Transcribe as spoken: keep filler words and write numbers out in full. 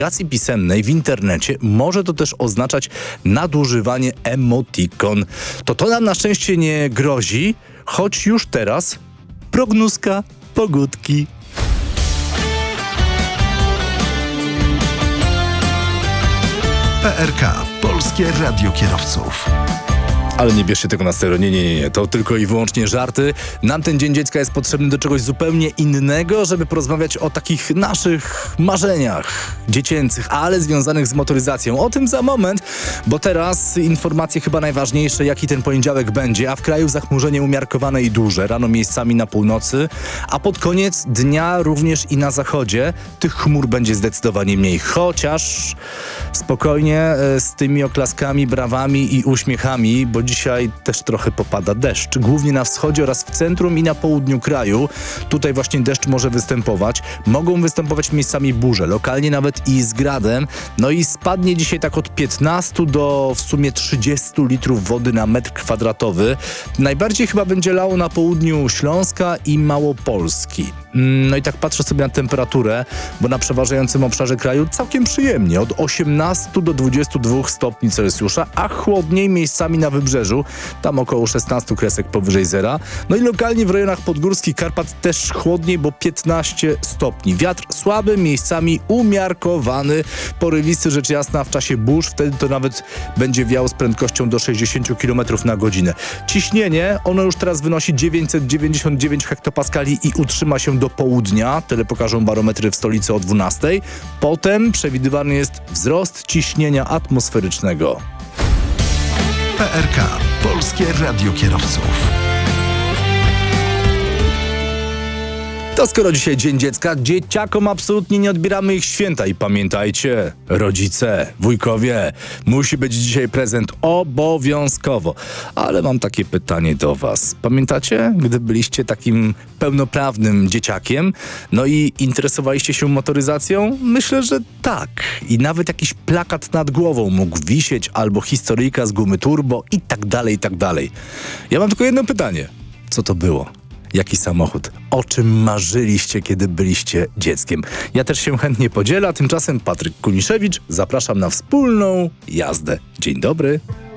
komunikacji pisemnej w internecie może to też oznaczać nadużywanie emotikon. To to nam na szczęście nie grozi, choć już teraz prognózka pogódki. P R K. Polskie Radio Kierowców. Ale nie bierzcie tego na serio, nie, nie, nie, nie, to tylko i wyłącznie żarty. Nam ten Dzień Dziecka jest potrzebny do czegoś zupełnie innego, żeby porozmawiać o takich naszych marzeniach dziecięcych, ale związanych z motoryzacją. O tym za moment, bo teraz informacje chyba najważniejsze, jaki ten poniedziałek będzie, a w kraju zachmurzenie umiarkowane i duże, rano miejscami na północy, a pod koniec dnia również i na zachodzie tych chmur będzie zdecydowanie mniej, chociaż spokojnie z tymi oklaskami, brawami i uśmiechami, bo dzisiaj też trochę popada deszcz, głównie na wschodzie oraz w centrum i na południu kraju. Tutaj właśnie deszcz może występować. Mogą występować miejscami burze, lokalnie nawet i z gradem. No i spadnie dzisiaj tak od piętnastu do w sumie trzydziestu litrów wody na metr kwadratowy. Najbardziej chyba będzie lało na południu Śląska i Małopolski. No i tak patrzę sobie na temperaturę, bo na przeważającym obszarze kraju całkiem przyjemnie, od osiemnastu do dwudziestu dwóch stopni Celsjusza, a chłodniej miejscami na wybrzeżu, tam około szesnastu kresek powyżej zera. No i lokalnie w rejonach podgórskich Karpat też chłodniej, bo piętnaście stopni. Wiatr słaby, miejscami umiarkowany, porywisty rzecz jasna w czasie burz, wtedy to nawet będzie wiał z prędkością do sześćdziesięciu kilometrów na godzinę. Ciśnienie, ono już teraz wynosi dziewięćset dziewięćdziesiąt dziewięć hektopaskali i utrzyma się do południa, tyle pokażą barometry w stolicy o dwunastej. Potem przewidywany jest wzrost ciśnienia atmosferycznego. P R K. Polskie Radio Kierowców. To skoro dzisiaj Dzień Dziecka, dzieciakom absolutnie nie odbieramy ich święta i pamiętajcie, rodzice, wujkowie, musi być dzisiaj prezent obowiązkowo. Ale mam takie pytanie do was. Pamiętacie, gdy byliście takim pełnoprawnym dzieciakiem, no i interesowaliście się motoryzacją? Myślę, że tak. I nawet jakiś plakat nad głową mógł wisieć, albo historyjka z gumy turbo i tak dalej, i tak dalej. Ja mam tylko jedno pytanie. Co to było? Jaki samochód? O czym marzyliście, kiedy byliście dzieckiem? Ja też się chętnie podzielę, a tymczasem Patryk Kuniszewicz, zapraszam na wspólną jazdę. Dzień dobry.